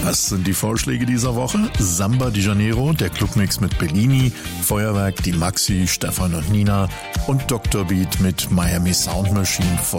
Was sind die Vorschläge dieser Woche? Samba di Janeiro, der Clubmix mit Bellini, Feuerwerk, die Maxi, Stefan und Nina und Dr. Beat mit Miami Sound Machine